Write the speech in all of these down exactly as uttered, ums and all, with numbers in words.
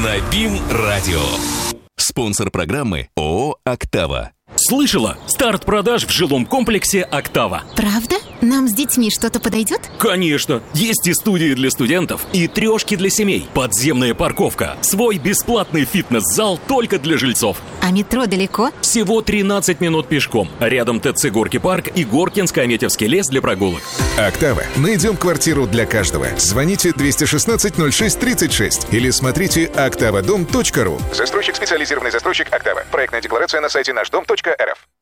на БИМ-радио. Спонсор программы ООО «Октава». Слышала? Старт продаж в жилом комплексе «Октава». Правда? Нам с детьми что-то подойдет? Конечно! Есть и студии для студентов, и трешки для семей, подземная парковка, свой бесплатный фитнес-зал только для жильцов. А метро далеко? Всего тринадцать минут пешком. Рядом ТЦ «Горки парк» и Горкинско-Аметьевский лес для прогулок. «Октава». Найдем квартиру для каждого. Звоните двести шестнадцать ноль шесть тридцать шесть или смотрите октавадом точка ру. Застройщик, специализированный застройщик «Октава». Проектная декларация на сайте наш дом точка эр эф.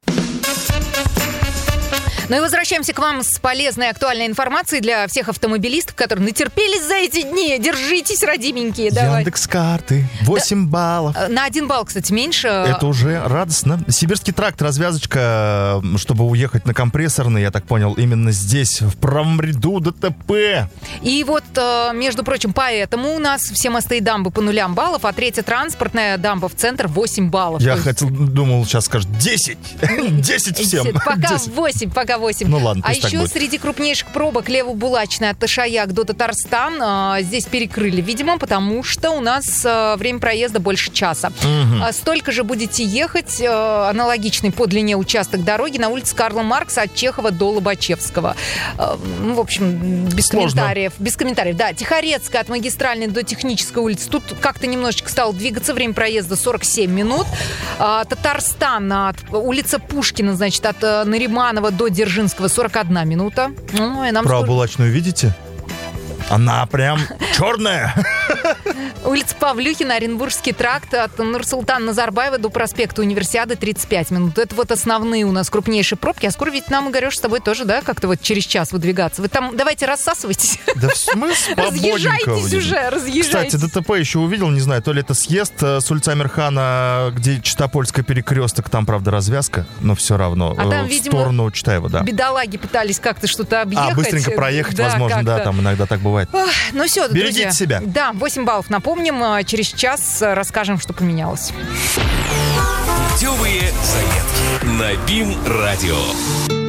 Ну и возвращаемся к вам с полезной актуальной информацией для всех автомобилистов, которые натерпелись за эти дни. Держитесь, родименькие, давай. Яндекс.Карты, восемь да. баллов. На один балл, кстати, меньше. Это уже радостно. Сибирский тракт, развязочка, чтобы уехать на Компрессорный, я так понял, именно здесь, в правом ряду ДТП. И вот, между прочим, поэтому у нас все мосты и дамбы по нулям баллов, а третья транспортная дамба в центр восемь баллов. Я хотел, думал, сейчас скажут десять. десять всем. Пока восемь, пока восемь. Ну ладно, а еще среди крупнейших пробок Лево-Булачная от Ишаяк до Татарстан а, здесь перекрыли, видимо, потому что у нас а, время проезда больше часа. Угу. А, столько же будете ехать, а, аналогичный по длине участок дороги на улице Карла Маркса от Чехова до Лобачевского. А, ну, в общем, без Сложно. комментариев. Без комментариев, да. Тихорецкая от Магистральной до Технической улицы. Тут как-то немножечко стало двигаться. Время проезда сорок семь минут. А, Татарстан от улица Пушкина, значит, от Нариманова до Дзержинского сорок одна минута. Ну, и нам Правобулачную видите? Она прям черная. Улица Павлюхина, Оренбургский тракт от Нурсултана Назарбаева до проспекта Универсиады тридцать пять минут. Это вот основные у нас крупнейшие пробки. А скоро ведь нам, Игорёш, с тобой тоже, да, как-то вот через час выдвигаться. Вы там давайте рассасывайтесь. Да в смысле? Разъезжайтесь уже, разъезжайтесь. Кстати, ДТП еще увидел, не знаю, то ли это съезд с улицы Амирхана, где Чистопольская перекресток, там, правда, развязка, но все равно а там, в видимо, сторону Читаева, да. Бедолаги пытались как-то что-то объехать. А, быстренько проехать, да, возможно, как-то. да, там иногда так бывает. Ох, ну все, берегите друзья. себя. Да, восемь баллов напомним. Через час расскажем, что поменялось. Путевые заметки на БИМ-радио.